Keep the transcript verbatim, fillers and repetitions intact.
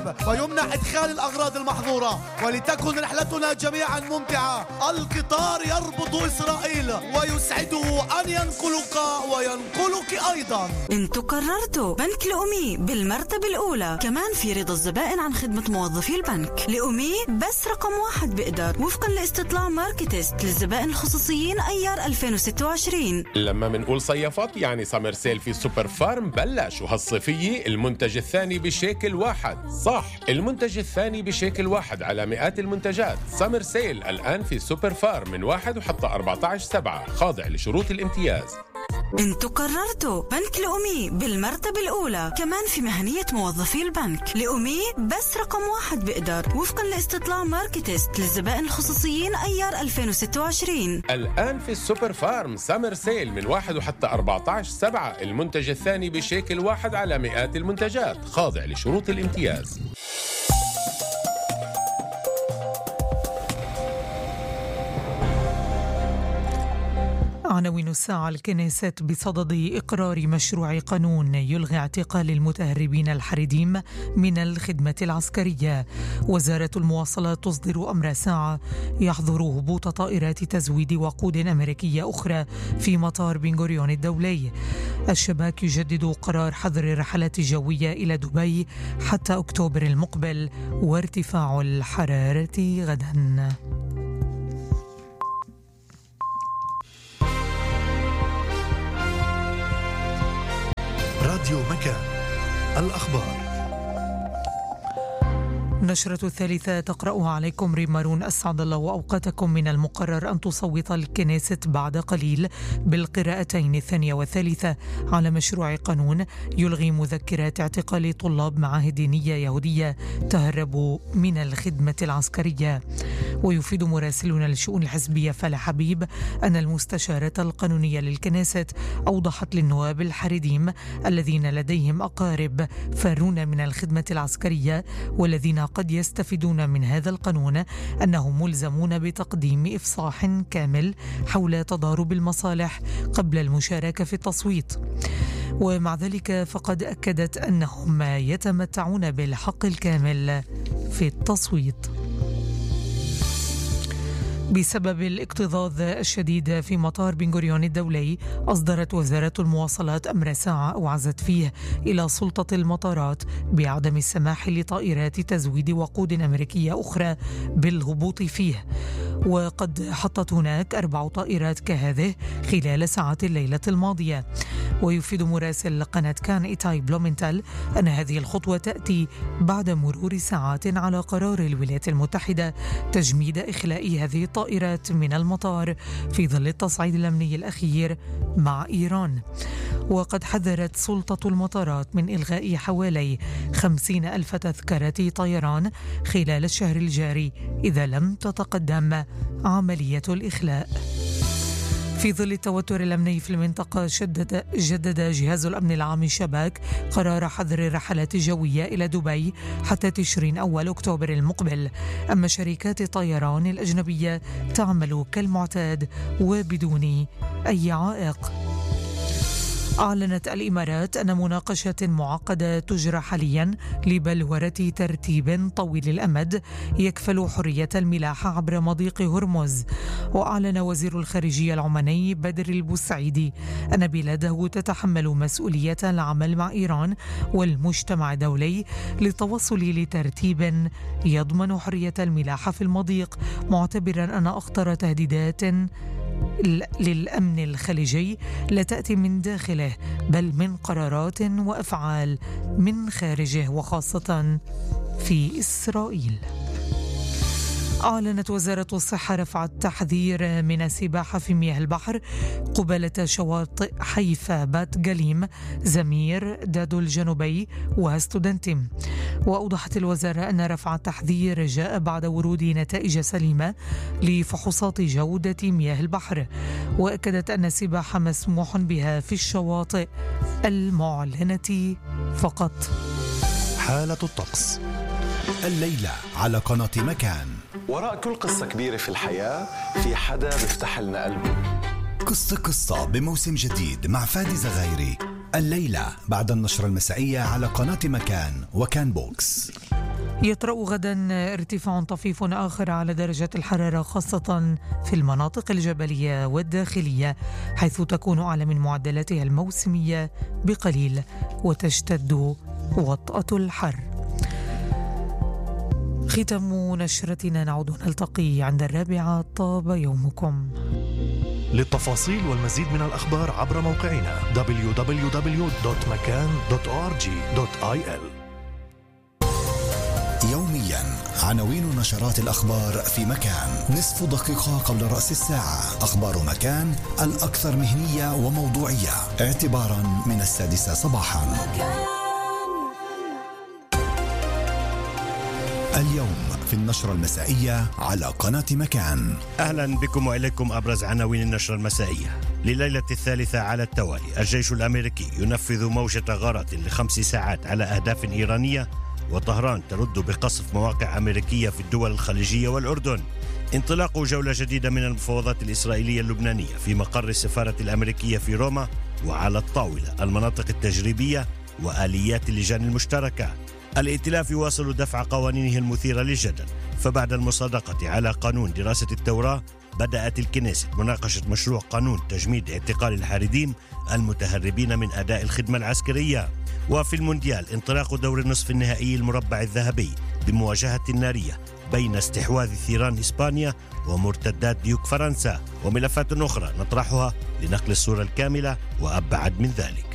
الشباب ويمنع إدخال الأغراض المحظورة، ولتكن رحلتنا جميعا ممتعة. القطار يربط إسرائيل ويسعده أن ينقلك وينقلك أيضا. انتوا قررتوا بنك لأمي بالمرتبة الأولى، كمان في رضا الزبائن عن خدمة موظفي البنك. لأمي بس رقم واحد بقدر، وفقا لاستطلاع ماركتست للزبائن الخصوصيين أيار ألفين وستة وعشرين. لما منقول صيفات يعني سمر سيل في سوبر فارم بلش، وهالصيفية المنتج الثاني بشيكل واحد. صح، المنتج الثاني بشيكل واحد على مئات المنتجات. سمر سيل الآن في سوبر فارم من واحد وحتى أربعة عشر سبعة، خاضع لشروط الامتياز. انتوا قررتوا بنك لأمي بالمرتبة الأولى، كمان في مهنية موظفي البنك. لأمي بس رقم واحد بقدر، وفقا لاستطلاع ماركتست للزبائن الخصوصيين أيار ألفين وستة وعشرين. الآن في السوبر فارم سمر سيل من واحد وحتى أربعة عشر سبعة، المنتج الثاني بشيكل واحد على مئات المنتجات، خاضع لشروط الامتياز. عناوين الساعة: الكنيست بصدد إقرار مشروع قانون يلغي اعتقال المتهربين الحريديم من الخدمة العسكرية. وزارة المواصلات تصدر أمر ساعة يحظر هبوط طائرات تزويد وقود أمريكية أخرى في مطار بن غوريون الدولي. الشباك يجدد قرار حظر الرحلات الجوية إلى دبي حتى أكتوبر المقبل، وارتفاع الحرارة غدا. راديو مكان، الأخبار. نشرة الثالثة تقرأها عليكم ريم مارون. أسعد الله وأوقاتكم. من المقرر أن تصوت الكنيست بعد قليل بالقراءتين الثانية والثالثة على مشروع قانون يلغي مذكرات اعتقال طلاب معاهد دينية يهودية تهربوا من الخدمة العسكرية. ويفيد مراسلنا للشؤون الحزبية فلا حبيب أن المستشارة القانونية للكنيست أوضحت للنواب الحريديم الذين لديهم أقارب فارون من الخدمة العسكرية والذين قد يستفيدون من هذا القانون أنهم ملزمون بتقديم إفصاح كامل حول تضارب المصالح قبل المشاركة في التصويت. ومع ذلك فقد أكدت أنهم يتمتعون بالحق الكامل في التصويت. بسبب الاكتظاظ الشديد في مطار بن غوريون الدولي، أصدرت وزارة المواصلات أمر ساعة أوعزت فيه إلى سلطة المطارات بعدم السماح لطائرات تزويد وقود أمريكية أخرى بالهبوط فيه. وقد حطت هناك أربع طائرات كهذه خلال ساعات الليلة الماضية. ويفيد مراسل قناة كان إيتاي بلومنتال أن هذه الخطوة تأتي بعد مرور ساعات على قرار الولايات المتحدة تجميد إخلاء هذه الطائرات من المطار في ظل التصعيد الأمني الأخير مع إيران. وقد حذرت سلطة المطارات من إلغاء حوالي خمسين ألف تذكرة طيران خلال الشهر الجاري إذا لم تتقدم عملية الإخلاء. في ظل التوتر الأمني في المنطقة شدد جدد جهاز الأمن العام شباك قرار حظر الرحلات الجوية إلى دبي حتى تشرين أول أكتوبر المقبل. أما شركات الطيران الأجنبية تعمل كالمعتاد وبدون أي عائق. أعلنت الإمارات أن مناقشة معقدة تجرى حاليا لبلورة ترتيب طويل الأمد يكفل حرية الملاحة عبر مضيق هرمز. وأعلن وزير الخارجية العماني بدر البوسعيدي أن بلاده تتحمل مسؤولية العمل مع إيران والمجتمع الدولي للتوصل لترتيب يضمن حرية الملاحة في المضيق، معتبرا أن أخطر تهديدات للأمن الخليجي لا تأتي من داخله بل من قرارات وأفعال من خارجه وخاصة في إسرائيل. أعلنت وزارة الصحة رفع التحذير من السباحة في مياه البحر قبالة شواطئ حيفا بات جليم زمير دادو الجنوبي وستودنتم. وأوضحت الوزارة أن رفع التحذير جاء بعد ورود نتائج سليمة لفحوصات جودة مياه البحر. وأكدت أن السباحة مسموح بها في الشواطئ المعلنة فقط. حالة الطقس الليلة على قناة مكان. وراء كل قصة كبيرة في الحياة في حدا بيفتح لنا قلبه. قصة قصة بموسم جديد مع فادي زغايري الليلة بعد النشرة المسائية على قناة مكان وكان بوكس. يطرأ غدا ارتفاع طفيف آخر على درجة الحرارة خاصة في المناطق الجبلية والداخلية، حيث تكون أعلى من معدلاتها الموسمية بقليل وتشتد وطأة الحر. ختام نشرتنا، نعود نلتقي عند الرابعة. طاب يومكم. للتفاصيل والمزيد من الأخبار عبر موقعنا دبليو دبليو دبليو دوت مكان دوت أو آر جي دوت آي إل. يوميا عناوين نشرات الأخبار في مكان، نصف دقيقة قبل رأس الساعة. أخبار مكان الأكثر مهنية وموضوعية اعتبارا من السادسة صباحا. اليوم في النشرة المسائية على قناة مكان. أهلا بكم وإليكم أبرز عناوين النشرة المسائية. لليلة الثالثة على التوالي الجيش الأمريكي ينفذ موجة غارات لخمس ساعات على أهداف إيرانية، وطهران ترد بقصف مواقع أمريكية في الدول الخليجية والأردن. انطلاق جولة جديدة من المفاوضات الإسرائيلية اللبنانية في مقر السفارة الأمريكية في روما، وعلى الطاولة المناطق التجريبية وآليات اللجان المشتركة. الائتلاف يواصل دفع قوانينه المثيرة للجدل، فبعد المصادقة على قانون دراسة التوراة بدأت الكنيست مناقشة مشروع قانون تجميد اعتقال الحاربين المتهربين من أداء الخدمة العسكرية. وفي المونديال انطلاق دور النصف النهائي المربع الذهبي بمواجهة نارية بين استحواذ ثيران إسبانيا ومرتدات ديوك فرنسا، وملفات أخرى نطرحها لنقل الصورة الكاملة وأبعد من ذلك.